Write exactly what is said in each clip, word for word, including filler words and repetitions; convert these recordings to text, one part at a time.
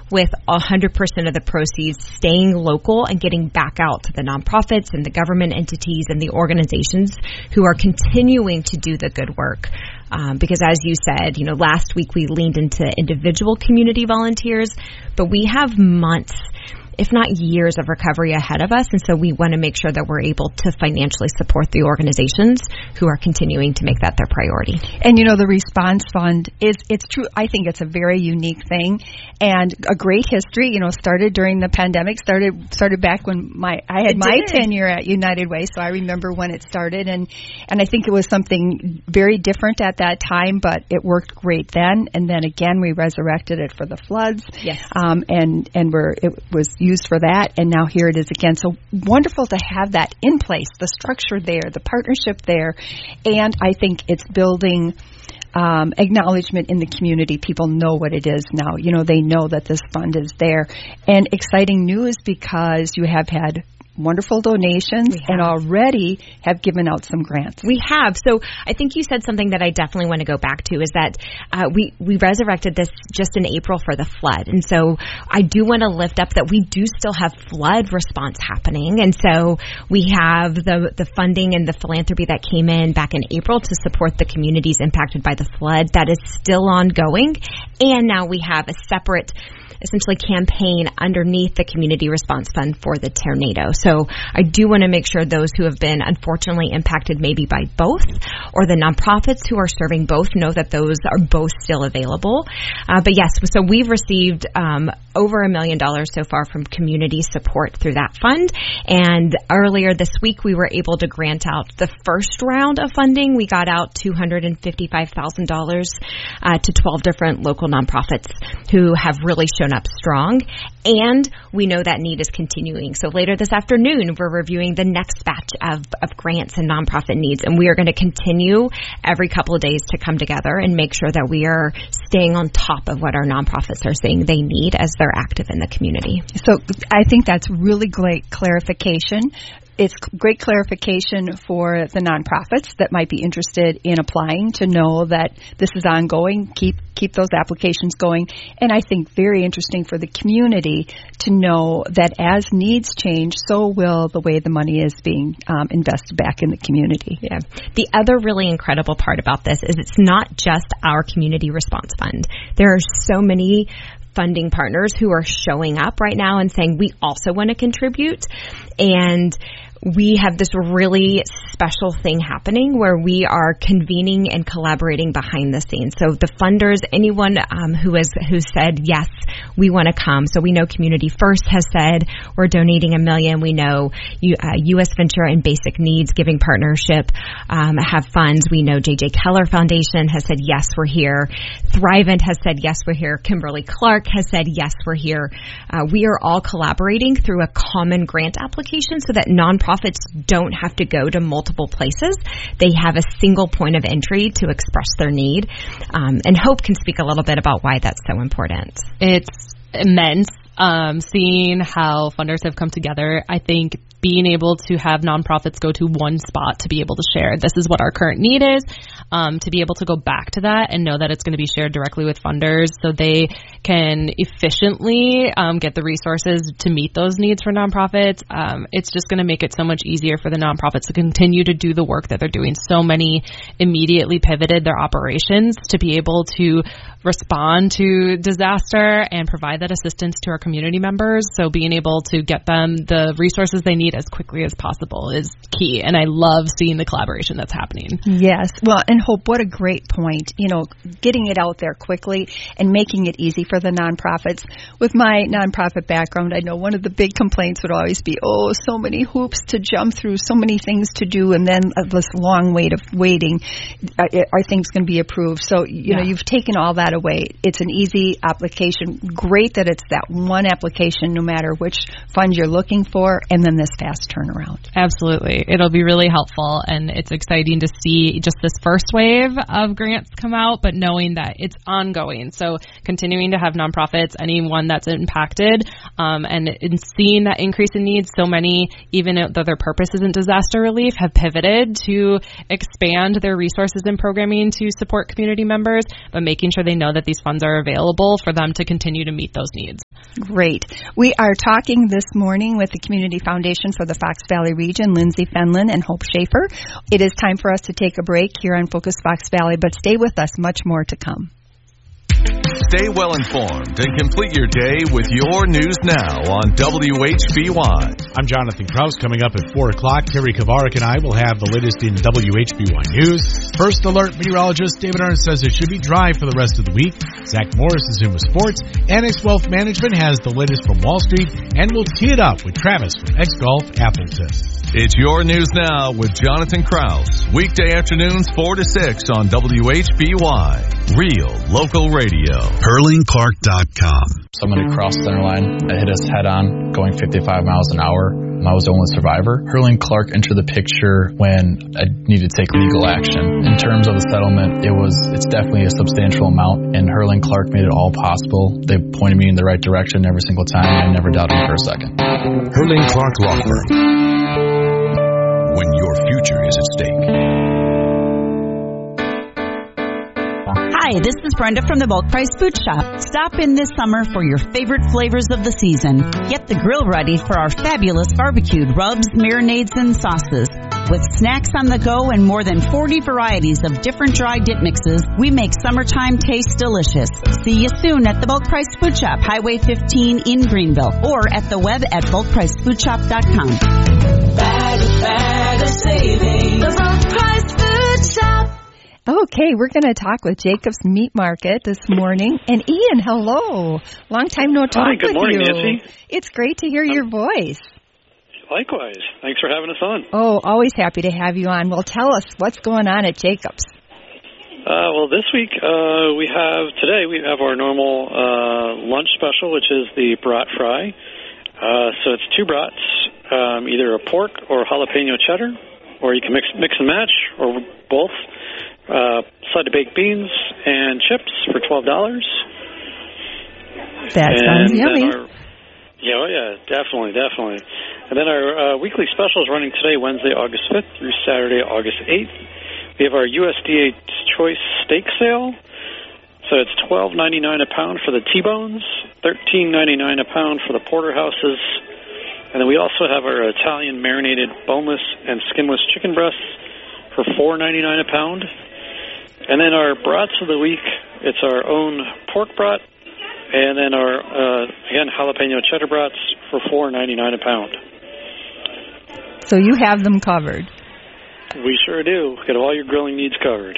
with one hundred percent of the proceeds staying local and getting back out to the nonprofits and the government entities and the organizations who are continuing to do the good work. Um, because as you said, you know, last week we leaned into individual community volunteers, but we have months, if not years, of recovery ahead of us. And so we want to make sure that we're able to financially support the organizations who are continuing to make that their priority. And, you know, the Response Fund is, it's true. I think it's a very unique thing and a great history. You know, started during the pandemic, started, started back when my, I had it my did. tenure at United Way. So I remember when it started, and, and I think it was something very different at that time, but it worked great then. And then again, we resurrected it for the floods. Yes. Um, and, and we're, it was used for that, and now here it is again. So wonderful to have that in place, the structure there, the partnership there, and I think it's building um, acknowledgement in the community. People know what it is now. You know, they know that this fund is there. And exciting news, because you have had wonderful donations and already have given out some grants. We have. So I think you said something that I definitely want to go back to, is that uh, we, we resurrected this just in April for the flood. And so I do want to lift up that we do still have flood response happening. And so we have the, the funding and the philanthropy that came in back in April to support the communities impacted by the flood. That is still ongoing. And now we have a separate essentially campaign underneath the Community Response Fund for the tornado. So I do want to make sure those who have been unfortunately impacted maybe by both, or the nonprofits who are serving both, know that those are both still available. Uh, but yes, so we've received um, over a million dollars so far from community support through that fund. And earlier this week, we were able to grant out the first round of funding. We got out two hundred fifty-five thousand dollars uh, to twelve different local nonprofits who have really shown up strong, and we know that need is continuing. So later this afternoon, we're reviewing the next batch of, of grants and nonprofit needs, and we are going to continue every couple of days to come together and make sure that we are staying on top of what our nonprofits are saying they need as they're active in the community. So I think that's really great clarification. It's great clarification for the nonprofits that might be interested in applying to know that this is ongoing. Keep keep those applications going. And I think very interesting for the community to know that as needs change, so will the way the money is being um, invested back in the community. Yeah. The other really incredible part about this is it's not just our Community Response Fund. There are so many funding partners who are showing up right now and saying, we also want to contribute. And we have this really special thing happening where we are convening and collaborating behind the scenes. So the funders, anyone um, who has who said, yes, we want to come. So we know Community First has said we're donating a million. We know U, uh, U S Venture and Basic Needs Giving Partnership um, have funds. We know J J Keller Foundation has said, yes, we're here. Thrivent has said, yes, we're here. Kimberly Clark has said, yes, we're here. Uh, we are all collaborating through a common grant application so that nonprofits don't have to go to multiple places. They have a single point of entry to express their need. Um, and Hope can speak a little bit about why that's so important. It's immense. Um, seeing how funders have come together, I think being able to have nonprofits go to one spot to be able to share, this is what our current need is, um, to be able to go back to that and know that it's going to be shared directly with funders so they can efficiently um, get the resources to meet those needs for nonprofits. Um, it's just going to make it so much easier for the nonprofits to continue to do the work that they're doing. So many immediately pivoted their operations to be able to respond to disaster and provide that assistance to our community members. So being able to get them the resources they need as quickly as possible is key. And I love seeing the collaboration that's happening. Yes. Well, and Hope, what a great point. You know, getting it out there quickly and making it easy for the nonprofits. With my nonprofit background, I know one of the big complaints would always be, oh, so many hoops to jump through, so many things to do, and then this long wait of waiting. Are, are things going to be approved? So, you yeah. know, you've taken all that away. It's an easy application. Great that it's that one application, no matter which fund you're looking for, and then this fast turnaround. Absolutely. It'll be really helpful, and it's exciting to see just this first wave of grants come out, but knowing that it's ongoing. So continuing to have nonprofits, anyone that's impacted, um, and in seeing that increase in needs, so many, even though their purpose isn't disaster relief, have pivoted to expand their resources and programming to support community members, but making sure they know that these funds are available for them to continue to meet those needs. Great. We are talking this morning with the Community Foundation for the Fox Valley Region, Lindsay Fenlon and Hope Schaefer. It is time for us to take a break here on Focus Fox Valley, but stay with us. Much more to come. Stay well informed and complete your day with your news now on W H B Y. I'm Jonathan Kraus. Coming up at four o'clock, Terry Kavarik and I will have the latest in W H B Y News. First alert, meteorologist David Arndt says it should be dry for the rest of the week. Zach Morris is in with sports. Annex Wealth Management has the latest from Wall Street, and we'll tee it up with Travis from X Golf Appleton. It's your news now with Jonathan Kraus. Weekday afternoons four to six on W H B Y. Real local radio. Hurling Clark dot com. Somebody crossed the center line, hit us head on, going fifty-five miles an hour. I was the only survivor. Hurling Clark entered the picture when I needed to take legal action. In terms of the settlement, it was it's definitely a substantial amount, and Hurling Clark made it all possible. They pointed me in the right direction every single time, and I never doubted them for a second. Hurling Clark Law Firm. When your future is at stake. Hi, this is Brenda from the Bulk Price Food Shop. Stop in this summer for your favorite flavors of the season. Get the grill ready for our fabulous barbecued rubs, marinades, and sauces. With snacks on the go and more than forty varieties of different dry dip mixes, we make summertime taste delicious. See you soon at the Bulk Price Food Shop, Highway fifteen in Greenville, or at the web at bulk price food shop dot com. Bag, bag of savings. The Bulk Price Food Shop. Okay, we're going to talk with Jacob's Meat Market this morning. And Ian, hello. Long time no talk Hi, good with morning, you. Nancy. It's great to hear um, your voice. Likewise. Thanks for having us on. Oh, always happy to have you on. Well, tell us what's going on at Jacob's. Uh, well, this week uh, we have, today we have our normal uh, lunch special, which is the brat fry. Uh, so it's two brats, um, either a pork or jalapeno cheddar, or you can mix mix and match, or both. Uh, side of baked beans and chips for twelve dollars. That sounds yummy. Our, yeah, oh yeah, definitely, definitely. And then our uh, weekly special is running today, Wednesday, August fifth through Saturday, August eighth. We have our U S D A Choice Steak Sale. So it's twelve ninety-nine a pound for the T-bones, thirteen ninety-nine a pound for the porterhouses. And then we also have our Italian marinated boneless and skinless chicken breasts for four ninety-nine a pound. And then our brats of the week, it's our own pork brat, and then our, uh, again, jalapeno cheddar brats for four ninety-nine a pound. So you have them covered. We sure do. Get all your grilling needs covered.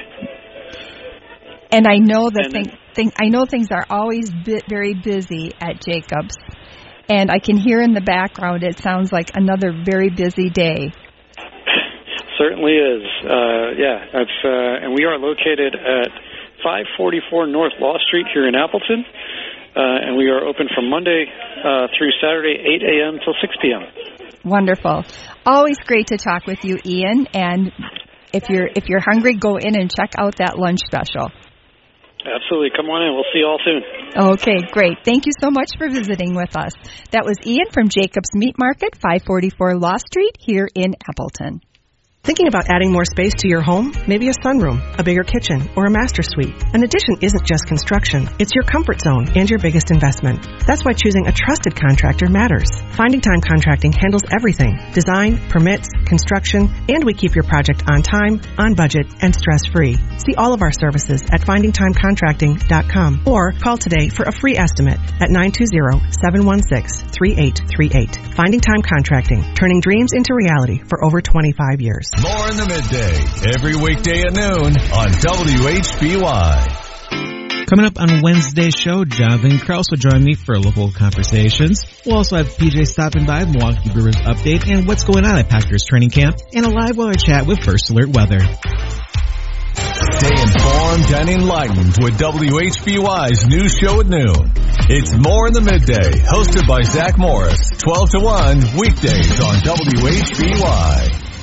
And I know that and thing, thing, I know things are always bit, very busy at Jacob's, and I can hear in the background it sounds like another very busy day. Certainly is. Uh, yeah, that's, uh, and we are located at five forty-four North Law Street here in Appleton, uh, and we are open from Monday uh, through Saturday, eight a.m. till six p.m. Wonderful. Always great to talk with you, Ian. And if you're if you're hungry, go in and check out that lunch special. Absolutely. Come on in. We'll see you all soon. Okay, great. Thank you so much for visiting with us. That was Ian from Jacob's Meat Market, five forty-four Law Street here in Appleton. Thinking about adding more space to your home? Maybe a sunroom, a bigger kitchen, or a master suite. An addition isn't just construction. It's your comfort zone and your biggest investment. That's why choosing a trusted contractor matters. Finding Time Contracting handles everything. Design, permits, construction, and we keep your project on time, on budget, and stress-free. See all of our services at finding time contracting dot com or call today for a free estimate at nine two zero, seven one six, three eight three eight. Finding Time Contracting, turning dreams into reality for over twenty-five years. More in the midday, every weekday at noon on W H B Y. Coming up on Wednesday's show, Jonathan Kraus will join me for local conversations. We'll also have P J stopping by, Milwaukee Brewers update, and what's going on at Packers training camp, and a live weather chat with First Alert Weather. Stay informed and enlightened with W H B Y's news show at noon. It's More in the Midday, hosted by Zach Morris, twelve to one, weekdays on W H B Y.